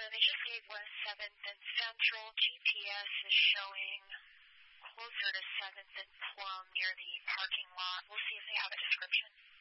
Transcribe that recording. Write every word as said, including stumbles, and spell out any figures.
they just gave West seventh and Central. G P S is showing closer to seventh and Plum near the parking lot. We'll see if they have a description.